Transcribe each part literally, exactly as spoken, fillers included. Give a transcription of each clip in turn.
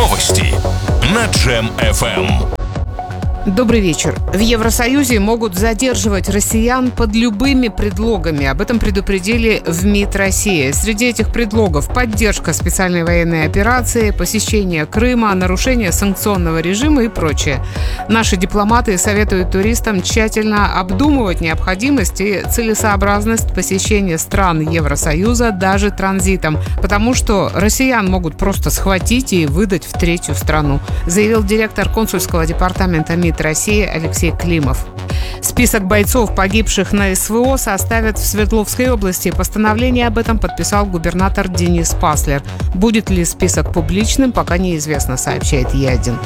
Новости на Джем эф эм. Добрый вечер. В Евросоюзе могут задерживать россиян под любыми предлогами. Об этом предупредили в МИД России. Среди этих предлогов поддержка специальной военной операции, посещение Крыма, нарушение санкционного режима и прочее. Наши дипломаты советуют туристам тщательно обдумывать необходимость и целесообразность посещения стран Евросоюза даже транзитом, потому что россиян могут просто схватить и выдать в третью страну, заявил директор консульского департамента МИД России Алексей Климов. Список бойцов, погибших на эс вэ о, составят в Свердловской области. Постановление об этом подписал губернатор Денис Паслер. Будет ли список публичным, пока неизвестно, сообщает Е один.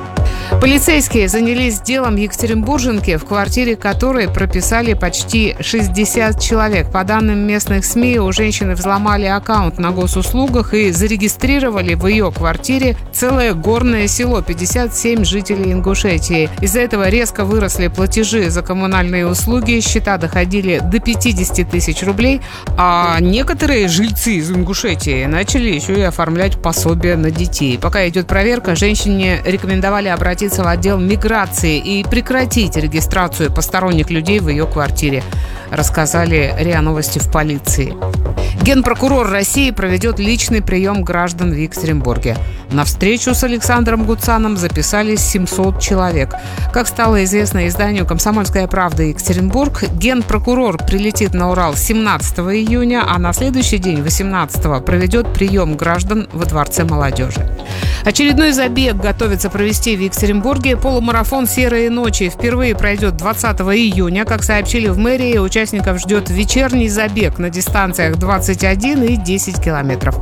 Полицейские занялись делом екатеринбурженки, в квартире которой прописали почти шестьдесят человек. По данным местных СМИ, у женщины взломали аккаунт на госуслугах и зарегистрировали в ее квартире целое горное село, пятьдесят семь жителей Ингушетии. Из-за этого резко выросли платежи за коммунальные услуги, счета доходили до пятьдесят тысяч рублей, а некоторые жильцы из Ингушетии начали еще и оформлять пособия на детей. Пока идет проверка, женщине рекомендовали обратиться в отдел миграции и прекратить регистрацию посторонних людей в ее квартире, рассказали РИА Новости в полиции. Генпрокурор России проведет личный прием граждан в Екатеринбурге. На встречу с Александром Гуцаном записались семьсот человек. Как стало известно изданию «Комсомольская правда» Екатеринбург, генпрокурор прилетит на Урал семнадцатого июня, а на следующий день, восемнадцатого, проведет прием граждан во Дворце молодежи. Очередной забег готовится провести в Екатеринбурге. Полумарафон «Серые ночи» впервые пройдет двадцатого июня. Как сообщили в мэрии, участников ждет вечерний забег на дистанциях двадцать один и десять километров.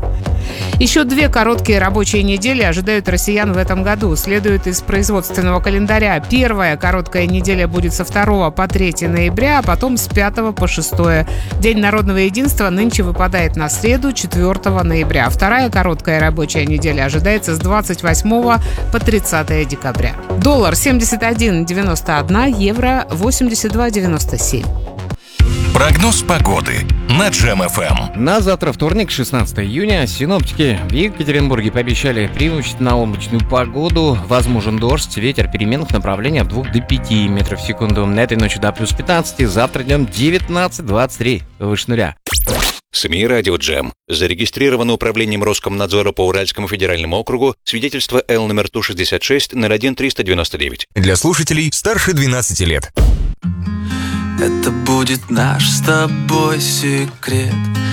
Еще две короткие рабочие недели ожидают россиян в этом году. Следует из производственного календаря. Первая короткая неделя будет со второго по третьего ноября, а потом с пятого по шестое. День народного единства нынче выпадает на среду, четвёртого ноября. Вторая короткая рабочая неделя ожидается с двадцать восьмого по тридцатое декабря. Доллар семьдесят один девяносто один, евро восемьдесят два девяносто семь. Прогноз погоды на Джем эф эм. На завтра, вторник, шестнадцатого июня, синоптики в Екатеринбурге пообещали преимущественно облачную погоду. Возможен дождь, ветер переменных направлений от двух до пяти метров в секунду. На этой ночью до плюс пятнадцать, завтра днем девятнадцать двадцать три, выше нуля. СМИ «Радио Джем». Зарегистрировано управлением Роскомнадзора по Уральскому федеральному округу свидетельство Л номер Ту шестьдесят шесть ноль один триста девяносто девять. Для слушателей старше двенадцати лет. Это будет наш с тобой секрет.